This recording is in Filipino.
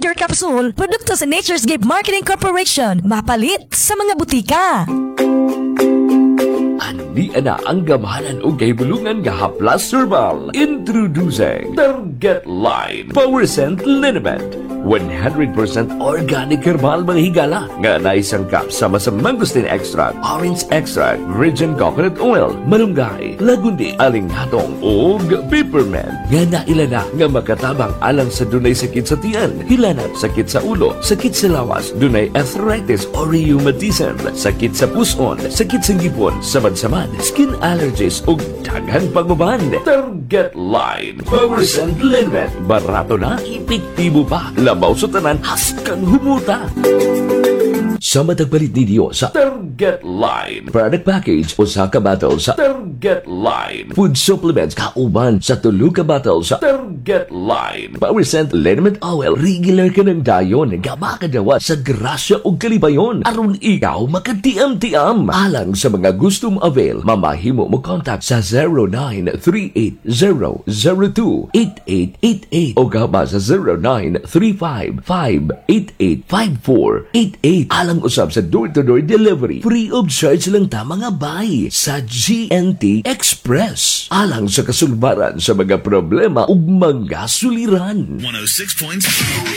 Powder Capsule, produkto sa Nature's Gift Marketing Corporation, mapalit sa mga butika. Andi na ang gamahanan o gaybulungan nga haplas herbal. Introducing Target Line Power Scent Liniment. 100% organic herbal mga higala nga naisangkap sama sa mangosteen extract, orange extract, virgin coconut oil, malunggay, lagundi, alinghatong ug peppermint nga nailana nga makatabang alang sa dunay sakit sa tiyan, hilanat, sakit sa ulo, sakit sa lawas, dunay arthritis or rheumatism, sakit sa puson, sakit sa ngipon, samad-samad, skin allergies ug daghang pagbaban. Target Line Power Scent Liniment. Barato na, epektibo pa. Labaw sa tanan, haskang humuta. Sa matagpalit ninyo sa Target Line product package o sa kabatal sa Target Line food supplements kauban sa tulo ka bottle sa Target Line Power Scent Liniment Oil. Regular ka ng dayon nga makadawa sa grasya o kalibayon aron ikaw makatiam-tiam. Alang sa mga gustong avail, mamahimo mo contact sa 0938-002-8888 o gaba sa 0935-588-5488. Alang usab sa door-to-door delivery. Free of charge lang ta mga bay sa GNT Express. Alang sa kasulbaran sa mga problema ug mga suliran. 106.7